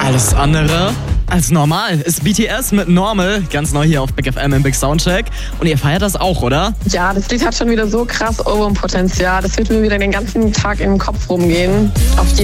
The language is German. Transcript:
Alles andere als normal ist BTS mit Normal, ganz neu hier auf Big FM im Big Soundcheck. Und ihr feiert das auch, oder? Ja, das Lied hat schon wieder so krass Ohrwurmpotenzial. Das wird mir wieder den ganzen Tag im Kopf rumgehen. Auf jeden